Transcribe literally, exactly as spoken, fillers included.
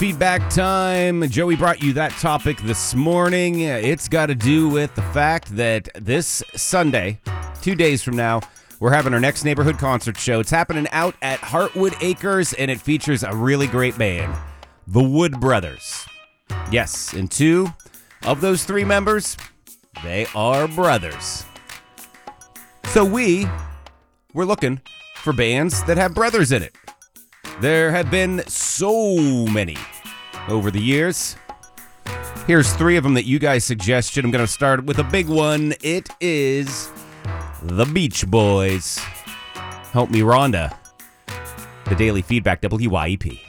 Feedback time. Joey brought you that topic this morning. It's got to do with the fact that this Sunday, two days from now, we're having our next neighborhood concert show. It's happening out at Heartwood Acres, and it features a really great band, the Wood Brothers. Yes, and two of those three members, they are brothers. So we were looking for bands that have brothers in it. There have been so many over the years. Here's three of them that you guys suggested. I'm going to start with a big one. It is the Beach Boys. Help me, Rhonda. The Daily Feedback, W Y E P.